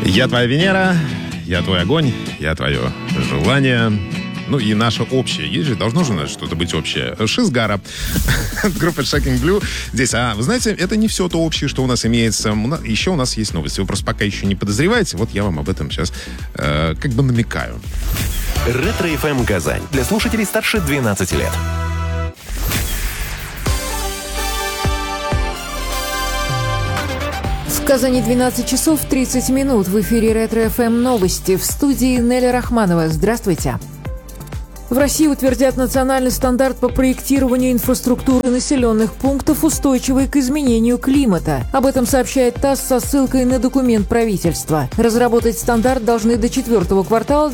Я твоя Венера, я твой огонь, я твое желание. Ну и наше общее. Есть же, должно же у нас что-то быть общее. Шизгара. Группа Shocking Blue. Здесь, вы знаете, это не все то общее, что у нас имеется. Еще у нас есть новости. Вы просто пока еще не подозреваете. Вот я вам об этом сейчас как бы намекаю. Ретро-ФМ Казань. Для слушателей старше 12 лет. В Казани 12 часов 30 минут. В эфире Ретро-ФМ новости. В студии Неля Рахманова. Здравствуйте. В России утвердят национальный стандарт по проектированию инфраструктуры населенных пунктов, устойчивой к изменению климата. Об этом сообщает ТАСС со ссылкой на документ правительства. Разработать стандарт должны до 4-го квартала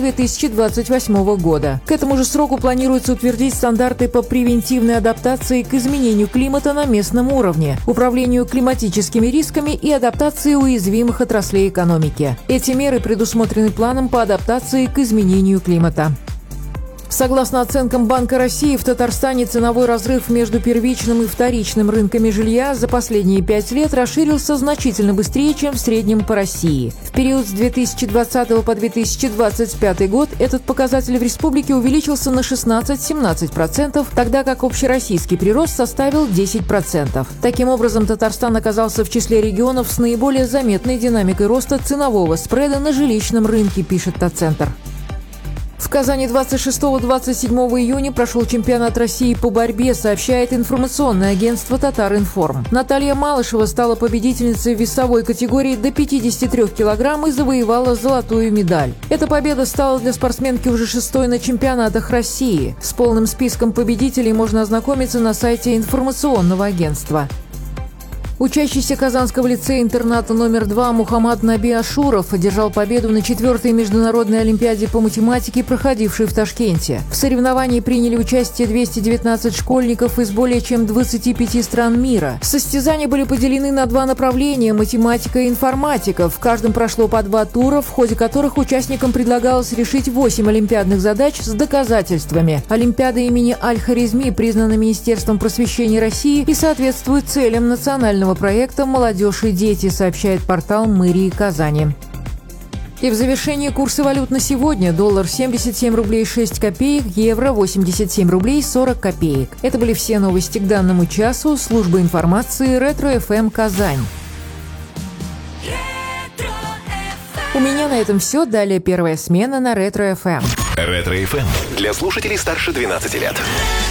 2028 года. К этому же сроку планируется утвердить стандарты по превентивной адаптации к изменению климата на местном уровне, управлению климатическими рисками и адаптации уязвимых отраслей экономики. Эти меры предусмотрены планом по адаптации к изменению климата. Согласно оценкам Банка России, в Татарстане ценовой разрыв между первичным и вторичным рынками жилья за последние 5 лет расширился значительно быстрее, чем в среднем по России. В период с 2020 по 2025 год этот показатель в республике увеличился на 16-17%, тогда как общероссийский прирост составил 10%. Таким образом, Татарстан оказался в числе регионов с наиболее заметной динамикой роста ценового спреда на жилищном рынке, пишет Татцентр. В Казани 26-27 июня прошел чемпионат России по борьбе, сообщает информационное агентство «Татаринформ». Наталья Малышева стала победительницей в весовой категории до 53 килограмм и завоевала золотую медаль. Эта победа стала для спортсменки уже 6-й на чемпионатах России. С полным списком победителей можно ознакомиться на сайте информационного агентства. Учащийся Казанского лицея-интерната номер 2 Мухаммад Наби Ашуров одержал победу на 4-й международной олимпиаде по математике, проходившей в Ташкенте. В соревновании приняли участие 219 школьников из более чем 25 стран мира. Состязания были поделены на 2 направления – математика и информатика. В каждом прошло по 2 тура, в ходе которых участникам предлагалось решить 8 олимпиадных задач с доказательствами. Олимпиада имени Аль-Хорезми признана Министерством просвещения России и соответствует целям национального проекта «Молодежь и дети», сообщает портал мэрии Казани. И в завершении курсы валют на сегодня. Доллар 77 рублей 6 копеек, евро 87 рублей 40 копеек. Это были все новости к данному часу. Служба информации Ретро-ФМ Казань. У меня на этом все. Далее первая смена на Ретро-ФМ. Ретро-ФМ для слушателей старше 12 лет.